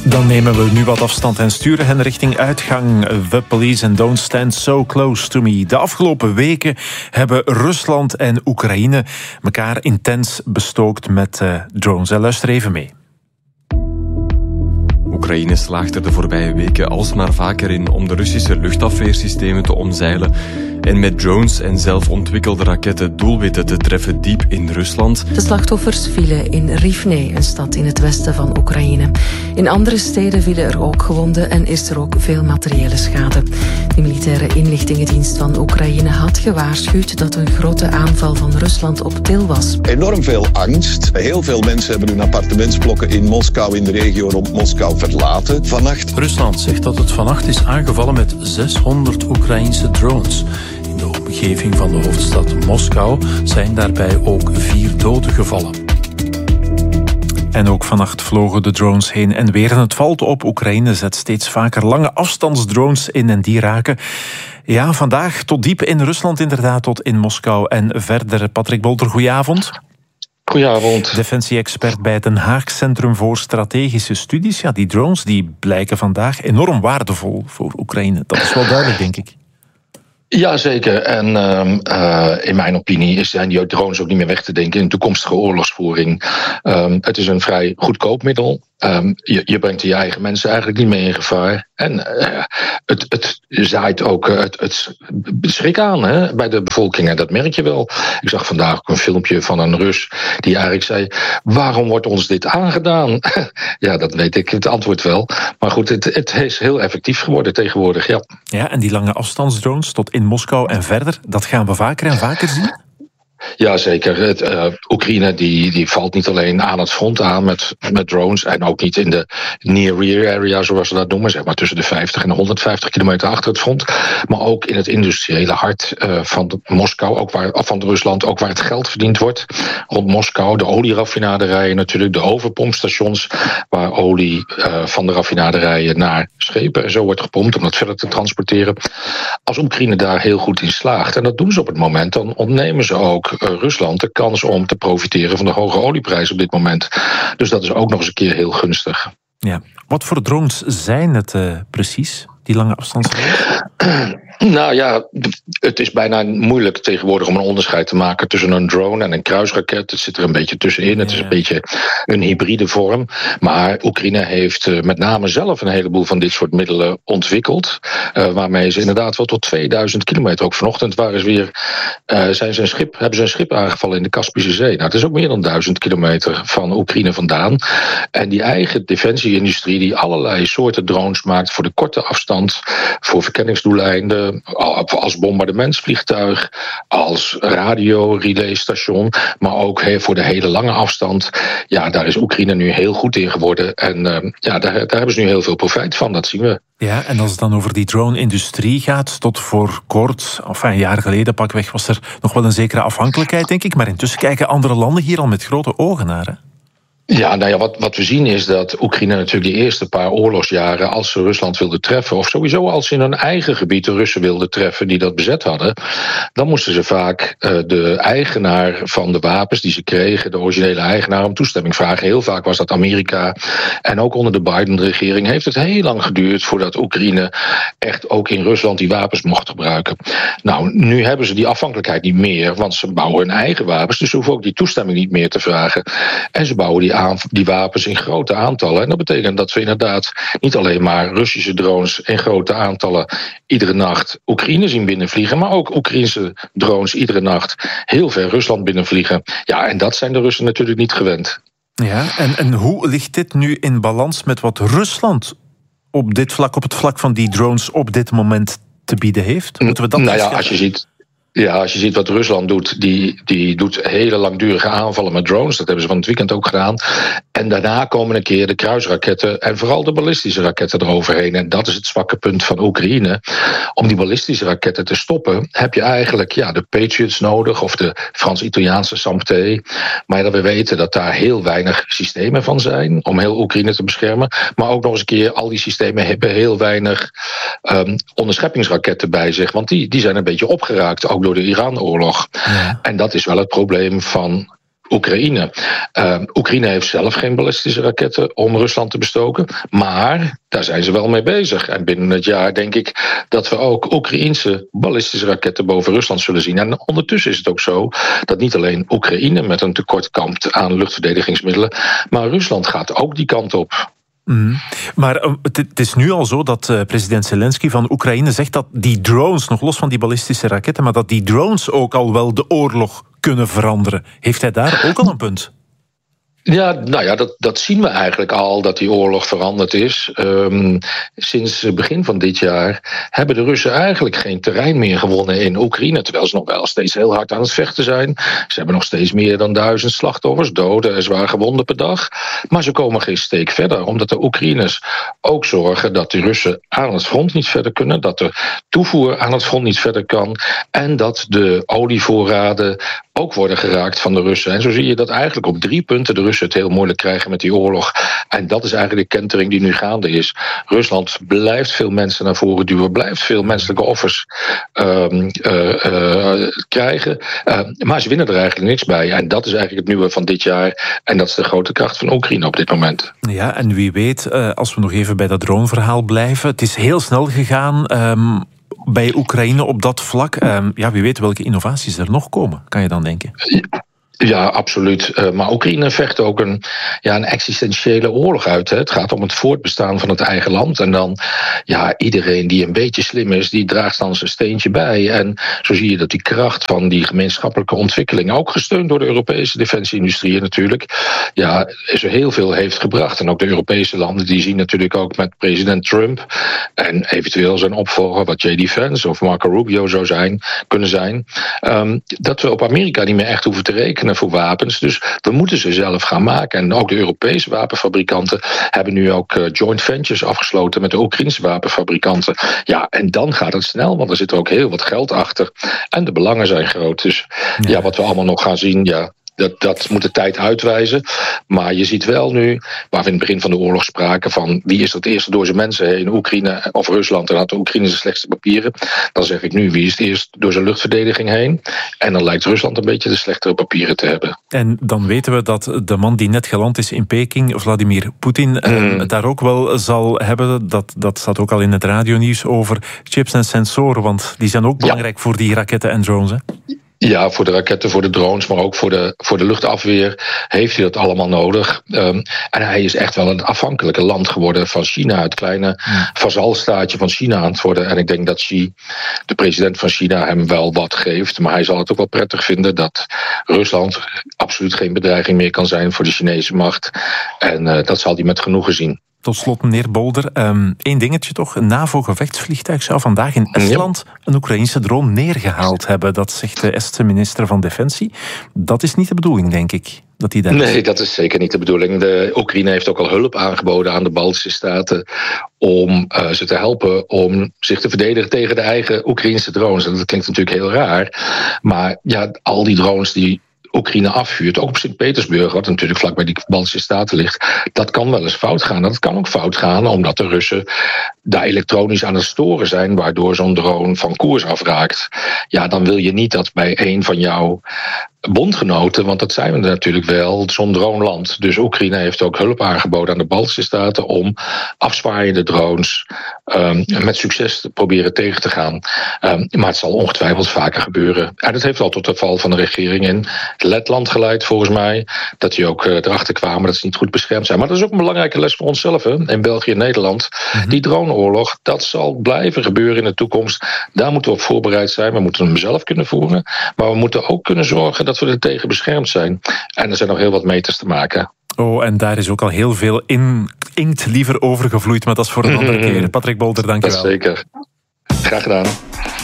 Dan nemen we nu wat afstand en sturen hen richting uitgang. The Police and Don't Stand So Close to Me. De afgelopen weken hebben Rusland en Oekraïne elkaar intens bestookt met drones. Luister even mee. Oekraïne slaagt er de voorbije weken alsmaar vaker in om de Russische luchtafweersystemen te omzeilen en met drones en zelfontwikkelde raketten doelwitten te treffen diep in Rusland. De slachtoffers vielen in Rivne, een stad in het westen van Oekraïne. In andere steden vielen er ook gewonden en is er ook veel materiële schade. De militaire inlichtingendienst van Oekraïne had gewaarschuwd dat een grote aanval van Rusland op til was. Enorm veel angst. Heel veel mensen hebben hun appartementsblokken in Moskou, in de regio rond Moskou, verlaten vannacht. Rusland zegt dat het vannacht is aangevallen met 600 Oekraïnse drones. In de omgeving van de hoofdstad Moskou zijn daarbij ook 4 doden gevallen. En ook vannacht vlogen de drones heen en weer. En het valt op, Oekraïne zet steeds vaker lange afstandsdrones in en die raken. Ja, vandaag tot diep in Rusland inderdaad, tot in Moskou en verder. Patrick Bolter, goedenavond. Goedenavond. Defensie-expert bij het Den Haag Centrum voor Strategische Studies. Ja, die drones die blijken vandaag enorm waardevol voor Oekraïne. Dat is wel duidelijk, denk ik. Jazeker. En in mijn opinie zijn die drones ook niet meer weg te denken in toekomstige oorlogsvoering. Het is een vrij goedkoop middel. Je brengt je eigen mensen eigenlijk niet mee in gevaar. En het zaait ook het schrik aan, hè, bij de bevolking. En dat merk je wel. Ik zag vandaag ook een filmpje van een Rus die eigenlijk zei: waarom wordt ons dit aangedaan? Ja, dat weet ik het antwoord wel. Maar goed, het is heel effectief geworden tegenwoordig, ja. Ja, en die lange afstandsdrones tot in Moskou en verder, dat gaan we vaker en vaker zien? Ja, zeker. Oekraïne die valt niet alleen aan het front aan met drones en ook niet in de near-rear area, zoals ze dat noemen, zeg maar tussen de 50 en de 150 kilometer achter het front, maar ook in het industriële hart van Moskou, ook van Rusland, ook waar het geld verdiend wordt. Rond Moskou, de olieraffinaderijen natuurlijk, de overpompstations, waar olie van de raffinaderijen naar schepen en zo wordt gepompt om dat verder te transporteren. Als Oekraïne daar heel goed in slaagt, en dat doen ze op het moment, dan ontnemen ze ook Rusland de kans om te profiteren van de hoge olieprijs op dit moment. Dus dat is ook nog eens een keer heel gunstig. Ja. Wat voor drones zijn het precies, die lange afstandsdrones? Nou ja, het is bijna moeilijk tegenwoordig om een onderscheid te maken tussen een drone en een kruisraket. Het zit er een beetje tussenin. Het is een beetje een hybride vorm. Maar Oekraïne heeft met name zelf een heleboel van dit soort middelen ontwikkeld. Waarmee ze inderdaad wel tot 2000 kilometer. Ook vanochtend hebben ze een schip aangevallen in de Kaspische Zee. Nou, het is ook meer dan 1000 kilometer van Oekraïne vandaan. En die eigen defensieindustrie die allerlei soorten drones maakt voor de korte afstand, voor verkenningsdoeleinden, als bombardementsvliegtuig, als radio-relaystation, maar ook voor de hele lange afstand. Ja, daar is Oekraïne nu heel goed in geworden. En daar hebben ze nu heel veel profijt van, dat zien we. Ja, en als het dan over die drone-industrie gaat, tot voor kort, of een jaar geleden pakweg, was er nog wel een zekere afhankelijkheid, denk ik. Maar intussen kijken andere landen hier al met grote ogen naar, hè? Ja, nou ja, wat we zien is dat Oekraïne natuurlijk de eerste paar oorlogsjaren, als ze Rusland wilden treffen, of sowieso als ze in hun eigen gebied de Russen wilden treffen die dat bezet hadden, dan moesten ze vaak de eigenaar van de wapens die ze kregen, de originele eigenaar, om toestemming vragen. Heel vaak was dat Amerika. En ook onder de Biden-regering heeft het heel lang geduurd voordat Oekraïne echt ook in Rusland die wapens mocht gebruiken. Nou, nu hebben ze die afhankelijkheid niet meer, want ze bouwen hun eigen wapens, dus ze hoeven ook die toestemming niet meer te vragen. En ze bouwen die wapens in grote aantallen. En dat betekent dat we inderdaad niet alleen maar Russische drones in grote aantallen iedere nacht Oekraïne zien binnenvliegen, maar ook Oekraïnse drones iedere nacht heel ver Rusland binnenvliegen. Ja, en dat zijn de Russen natuurlijk niet gewend. Ja, en hoe ligt dit nu in balans met wat Rusland op het vlak van die drones op dit moment te bieden heeft? Moeten we dat als je ziet wat Rusland doet, die doet hele langdurige aanvallen met drones. Dat hebben ze van het weekend ook gedaan. En daarna komen een keer de kruisraketten en vooral de ballistische raketten eroverheen. En dat is het zwakke punt van Oekraïne. Om die ballistische raketten te stoppen, heb je eigenlijk de Patriots nodig of de Frans-Italiaanse SAMP-T. Maar we weten dat daar heel weinig systemen van zijn om heel Oekraïne te beschermen. Maar ook nog eens een keer, al die systemen hebben heel weinig onderscheppingsraketten bij zich. Want die zijn een beetje opgeraakt, ook door de Iran-oorlog. Ja. En dat is wel het probleem van Oekraïne. Oekraïne heeft zelf geen ballistische raketten om Rusland te bestoken, maar daar zijn ze wel mee bezig. En binnen het jaar denk ik dat we ook Oekraïense ballistische raketten boven Rusland zullen zien. En ondertussen is het ook zo dat niet alleen Oekraïne met een tekort kampt aan luchtverdedigingsmiddelen, maar Rusland gaat ook die kant op. Maar het is nu al zo dat president Zelensky van Oekraïne zegt dat die drones, nog los van die ballistische raketten, maar dat die drones ook al wel de oorlog kunnen veranderen. Heeft hij daar ook al een punt? Ja, nou ja, dat zien we eigenlijk al, dat die oorlog veranderd is. Sinds het begin van dit jaar hebben de Russen eigenlijk geen terrein meer gewonnen in Oekraïne, terwijl ze nog wel steeds heel hard aan het vechten zijn. Ze hebben nog steeds meer dan 1000 slachtoffers, doden en zwaar gewonden per dag. Maar ze komen geen steek verder, omdat de Oekraïners ook zorgen dat de Russen aan het front niet verder kunnen, dat de toevoer aan het front niet verder kan en dat de olievoorraden ook worden geraakt van de Russen. En zo zie je dat eigenlijk op 3 punten de Russen het heel moeilijk krijgen met die oorlog. En dat is eigenlijk de kentering die nu gaande is. Rusland blijft veel mensen naar voren duwen, blijft veel menselijke offers krijgen. Maar ze winnen er eigenlijk niks bij. En dat is eigenlijk het nieuwe van dit jaar. En dat is de grote kracht van Oekraïne op dit moment. Ja, en wie weet, als we nog even bij dat droneverhaal blijven, het is heel snel gegaan bij Oekraïne op dat vlak. Wie weet welke innovaties er nog komen, kan je dan denken? Ja, absoluut. Maar Oekraïne vecht ook een existentiële oorlog uit. Hè. Het gaat om het voortbestaan van het eigen land. En dan, iedereen die een beetje slim is, die draagt dan zijn steentje bij. En zo zie je dat die kracht van die gemeenschappelijke ontwikkeling, ook gesteund door de Europese defensie-industrie natuurlijk, zo heel veel heeft gebracht. En ook de Europese landen, die zien natuurlijk ook met president Trump en eventueel zijn opvolger, wat J.D. Vance of Marco Rubio zou kunnen zijn, dat we op Amerika niet meer echt hoeven te rekenen voor wapens. Dus we moeten ze zelf gaan maken. En ook de Europese wapenfabrikanten hebben nu ook joint ventures afgesloten met de Oekraïnse wapenfabrikanten. Ja, en dan gaat het snel, want er zit er ook heel wat geld achter. En de belangen zijn groot. Dus wat we allemaal nog gaan zien, dat moet de tijd uitwijzen. Maar je ziet wel nu, waar we in het begin van de oorlog spraken van wie is het eerste door zijn mensen heen, Oekraïne of Rusland, en had de Oekraïne de slechtste papieren. Dan zeg ik nu, wie is het eerst door zijn luchtverdediging heen? En dan lijkt Rusland een beetje de slechtere papieren te hebben. En dan weten we dat de man die net geland is in Peking, Vladimir Poetin, het daar ook wel zal hebben. Dat staat ook al in het radionieuws over chips en sensoren, want die zijn ook belangrijk voor die raketten en drones, hè? Ja, voor de raketten, voor de drones, maar ook voor de luchtafweer heeft hij dat allemaal nodig. En hij is echt wel een afhankelijke land geworden van China. Het kleine vazalstaatje van China aan het worden. En ik denk dat Xi, de president van China, hem wel wat geeft. Maar hij zal het ook wel prettig vinden dat Rusland absoluut geen bedreiging meer kan zijn voor de Chinese macht. En dat zal hij met genoegen zien. Tot slot, meneer Bolder, 1 dingetje toch. Een NAVO-gevechtsvliegtuig zou vandaag in Estland een Oekraïnse drone neergehaald hebben. Dat zegt de Estse minister van Defensie. Dat is niet de bedoeling, denk ik. Nee, dat is zeker niet de bedoeling. De Oekraïne heeft ook al hulp aangeboden aan de Baltische staten om ze te helpen om zich te verdedigen tegen de eigen Oekraïnse drones. En dat klinkt natuurlijk heel raar. Maar al die drones die Oekraïne afvuurt, ook op Sint-Petersburg, wat natuurlijk vlakbij die Baltische staten ligt, dat kan wel eens fout gaan. Dat kan ook fout gaan omdat de Russen daar elektronisch aan het storen zijn, waardoor zo'n drone van koers afraakt. Ja, dan wil je niet dat bij een van jouw bondgenoten, want dat zijn we natuurlijk wel, zo'n droneland. Dus Oekraïne heeft ook hulp aangeboden aan de Baltische staten om afzwaaiende drones met succes te proberen tegen te gaan. Maar het zal ongetwijfeld vaker gebeuren. En dat heeft al tot de val van de regering in Letland geleid, volgens mij. Dat die ook erachter kwamen dat ze niet goed beschermd zijn. Maar dat is ook een belangrijke les voor onszelf, hè? In België en Nederland. Die droneoorlog, dat zal blijven gebeuren in de toekomst. Daar moeten we op voorbereid zijn. We moeten hem zelf kunnen voeren. Maar we moeten ook kunnen zorgen dat we er tegen beschermd zijn. En er zijn nog heel wat meters te maken. Oh, en daar is ook al heel veel inkt liever over gevloeid, maar dat is voor een andere keer. Patrick Bolder, dank je wel. Dat is zeker. Graag gedaan.